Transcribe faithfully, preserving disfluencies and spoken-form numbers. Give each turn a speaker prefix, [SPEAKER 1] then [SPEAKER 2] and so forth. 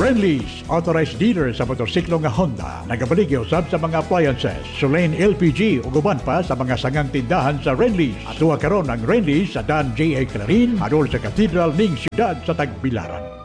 [SPEAKER 1] Renlease, authorized dealer sa motorsiklo nga Honda. Nagabaligya usab sa mga appliances, Solane L P G ug uban pa sa mga sangang tindahan sa Renlease. Atuwa karon ang Renlease sa Dan J A Clarin, adol sa Cathedral ning siyudad sa Tagbilaran.